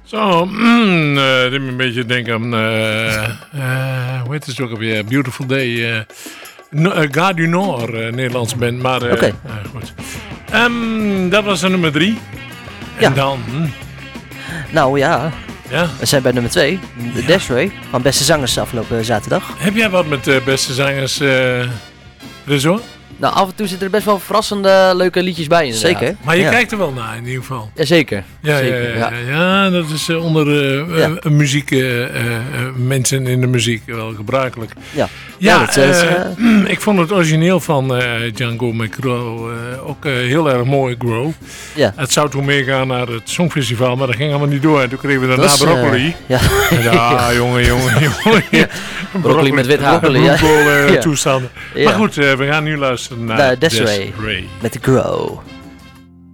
Zo, dit me een beetje denken aan, hoe heet het ook alweer? Beautiful Day. Gare du Nord, Nederlandse band. Maar goed. Dat was nummer 3. En dan... Nou ja, Ja. we zijn bij nummer 2. De Desiree van Beste Zangers afgelopen zaterdag. Heb jij wat met beste zangers, Rizzo? Nou, af en toe zitten er best wel verrassende leuke liedjes bij inderdaad. Zeker. Maar je kijkt er wel naar in ieder geval. Jazeker. Ja, dat is onder muziek, mensen in de muziek wel gebruikelijk. Ik vond het origineel van Django McGraw ook heel erg mooi, Grow. Ja. Het zou toen meegaan naar het Songfestival, maar dat ging allemaal niet door. En toen kregen we daarna broccoli. Jongen. Broccoli met wit haar. Toestanden. Ja. Maar goed, we gaan nu luisteren naar Desiree. Met de Grow.